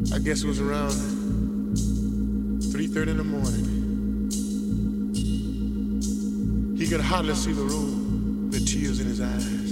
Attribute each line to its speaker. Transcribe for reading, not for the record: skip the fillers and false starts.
Speaker 1: I guess it was around 3:30 in the morning. He could hardly see the road with tears in his eyes.